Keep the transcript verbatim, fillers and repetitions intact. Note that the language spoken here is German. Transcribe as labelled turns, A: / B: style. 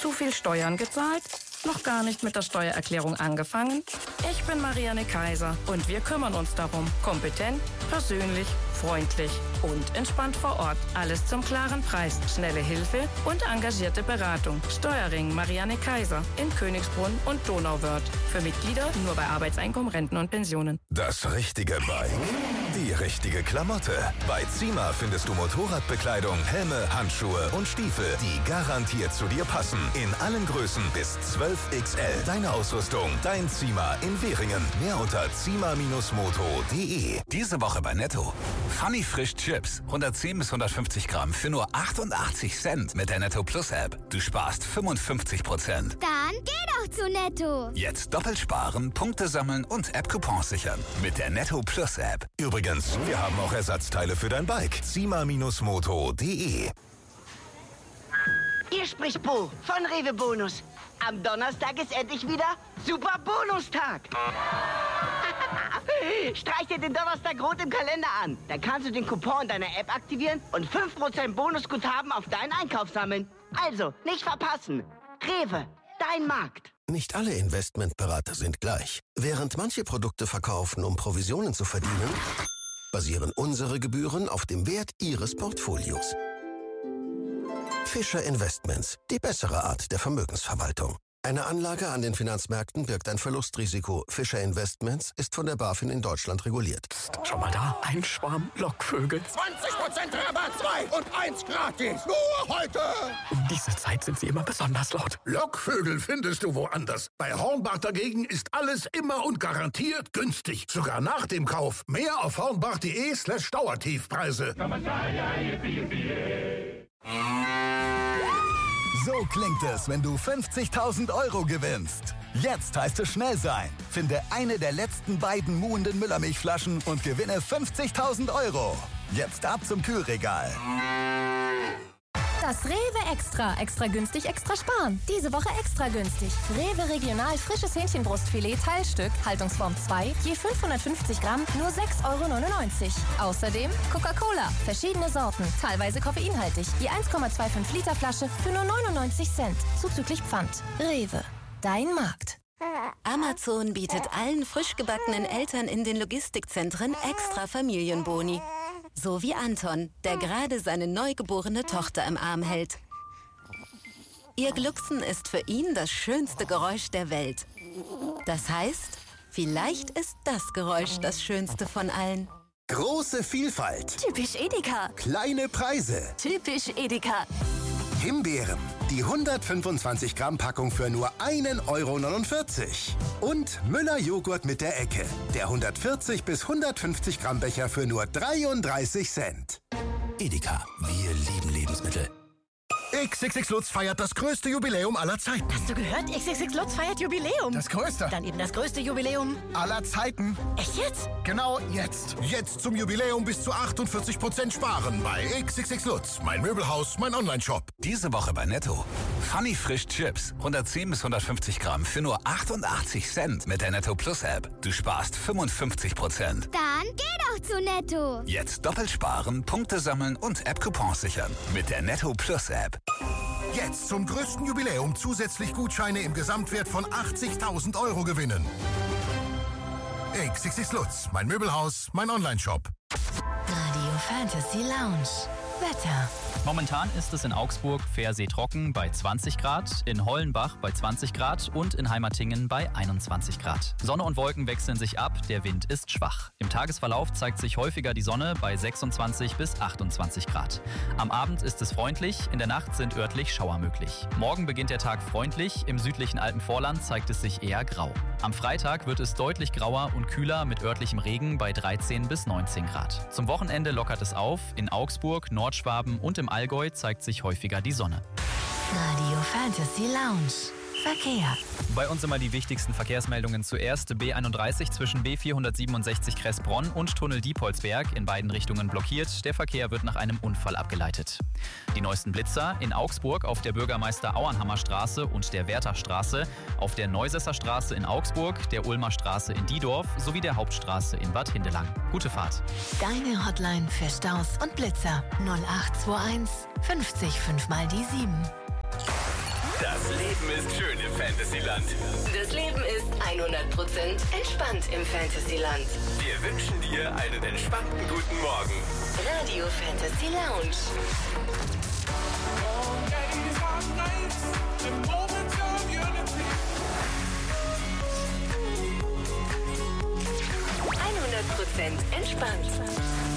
A: Zu viel Steuern gezahlt? Noch gar nicht mit der Steuererklärung angefangen? Ich bin Marianne Kaiser und wir kümmern uns darum. Kompetent, persönlich, freundlich und entspannt vor Ort. Alles zum klaren Preis, schnelle Hilfe und engagierte Beratung. Steuerring Marianne Kaiser in Königsbrunn und Donauwörth. Für Mitglieder nur bei Arbeitseinkommen, Renten und Pensionen.
B: Das richtige Bike, die richtige Klamotte. Bei Zima findest du Motorradbekleidung, Helme, Handschuhe und Stiefel, die garantiert zu dir passen. In allen Größen bis zwölf X L. Deine Ausrüstung, dein Zima in Währingen. Mehr unter zima Bindestrich moto punkt de.
C: Diese Woche bei Netto. Funny Frisch Chips. hundertzehn bis hundertfünfzig Gramm für nur achtundachtzig Cent mit der Netto Plus App. Du sparst fünfundfünfzig Prozent.
D: Dann geh doch zu Netto.
C: Jetzt doppelt sparen, Punkte sammeln und App-Coupons sichern. Mit der Netto Plus App.
B: Übrigens, wir haben auch Ersatzteile für dein Bike. zima Bindestrich moto punkt de.
E: Hier spricht Bo von Rewe Bonus. Am Donnerstag ist endlich wieder Super Bonustag. Streich dir den Donnerstag rot im Kalender an. Dann kannst du den Coupon deiner App aktivieren und fünf Prozent Bonusguthaben auf deinen Einkauf sammeln. Also, nicht verpassen. Rewe, dein Markt.
F: Nicht alle Investmentberater sind gleich. Während manche Produkte verkaufen, um Provisionen zu verdienen, basieren unsere Gebühren auf dem Wert Ihres Portfolios. Fischer Investments, die bessere Art der Vermögensverwaltung. Eine Anlage an den Finanzmärkten birgt ein Verlustrisiko. Fischer Investments ist von der BaFin in Deutschland reguliert.
G: Psst, schau mal da, ein Schwarm Lockvögel.
H: zwanzig Prozent Rabatt, zwei und eins gratis. Nur heute.
G: Um diese Zeit sind sie immer besonders laut.
H: Lockvögel findest du woanders. Bei Hornbach dagegen ist alles immer und garantiert günstig. Sogar nach dem Kauf. Mehr auf hornbach.de slash Dauertiefpreise.
I: So klingt es, wenn du fünfzigtausend Euro gewinnst. Jetzt heißt es schnell sein. Finde eine der letzten beiden muhenden Müllermilchflaschen und gewinne fünfzigtausend Euro. Jetzt ab zum Kühlregal.
J: Das Rewe Extra. Extra günstig, extra sparen. Diese Woche extra günstig. Rewe Regional frisches Hähnchenbrustfilet Teilstück, Haltungsform zwei, je fünfhundertfünfzig Gramm, nur sechs Euro neunundneunzig. Außerdem Coca-Cola, verschiedene Sorten, teilweise koffeinhaltig, je eins Komma fünfundzwanzig Liter Flasche für nur neunundneunzig Cent, zuzüglich Pfand. Rewe, dein Markt.
K: Amazon bietet allen frisch gebackenen Eltern in den Logistikzentren extra Familienboni. So wie Anton, der gerade seine neugeborene Tochter im Arm hält. Ihr Glucksen ist für ihn das schönste Geräusch der Welt. Das heißt, vielleicht ist das Geräusch das schönste von allen.
L: Große Vielfalt.
K: Typisch Edeka.
L: Kleine Preise.
K: Typisch Edeka.
L: Himbeeren. Die hundertfünfundzwanzig Gramm Packung für nur ein Euro neunundvierzig. Und Müller-Joghurt mit der Ecke. Der hundertvierzig bis hundertfünfzig Gramm Becher für nur dreiunddreißig Cent.
F: Edeka, wir lieben Lebensmittel.
H: X X X Lutz feiert das größte Jubiläum aller Zeiten.
M: Hast du gehört? X X X Lutz feiert Jubiläum.
H: Das größte?
M: Dann eben das größte Jubiläum
H: aller Zeiten.
M: Echt jetzt?
H: Genau jetzt. Jetzt zum Jubiläum bis zu achtundvierzig Prozent sparen bei X X X Lutz. Mein Möbelhaus, mein Online-Shop.
C: Diese Woche bei Netto. Funny Frisch Chips. hundertzehn bis hundertfünfzig Gramm für nur achtundachtzig Cent mit der Netto Plus App. Du sparst fünfundfünfzig Prozent.
D: Dann geh doch zu Netto.
C: Jetzt doppelt sparen, Punkte sammeln und App-Coupons sichern. Mit der Netto Plus App.
H: Jetzt zum größten Jubiläum zusätzlich Gutscheine im Gesamtwert von achtzigtausend Euro gewinnen. X X X Lutz, mein Möbelhaus, mein Online-Shop.
N: Radio Fantasy Lounge. Wetter.
O: Momentan ist es in Augsburg fair seetrocken bei zwanzig Grad, in Hollenbach bei zwanzig Grad und in Heimatingen bei einundzwanzig Grad. Sonne und Wolken wechseln sich ab, der Wind ist schwach. Im Tagesverlauf zeigt sich häufiger die Sonne bei sechsundzwanzig bis achtundzwanzig Grad. Am Abend ist es freundlich, in der Nacht sind örtlich Schauer möglich. Morgen beginnt der Tag freundlich, im südlichen Alpenvorland zeigt es sich eher grau. Am Freitag wird es deutlich grauer und kühler mit örtlichem Regen bei dreizehn bis neunzehn Grad. Zum Wochenende lockert es auf, in Augsburg, Nordschwaben und im Allgäu zeigt sich häufiger die Sonne.
N: Radio Fantasy Lounge. Verkehr.
O: Bei uns immer die wichtigsten Verkehrsmeldungen. Zuerst B einunddreißig zwischen B vierhundertsiebenundsechzig Kressbronn und Tunnel Diepholzberg in beiden Richtungen blockiert. Der Verkehr wird nach einem Unfall abgeleitet. Die neuesten Blitzer in Augsburg auf der Bürgermeister-Auernhammer Straße und der Wertherstraße, auf der Neusesser Straße in Augsburg, der Ulmer Straße in Diedorf sowie der Hauptstraße in Bad Hindelang. Gute Fahrt.
N: Deine Hotline für Staus und Blitzer null acht zwei eins fünfzig fünf mal die sieben.
P: Das Leben ist schön im Fantasyland.
Q: Das Leben ist hundert Prozent entspannt im Fantasyland.
P: Wir wünschen dir einen entspannten guten Morgen.
Q: Radio Fantasy Lounge. hundert Prozent entspannt.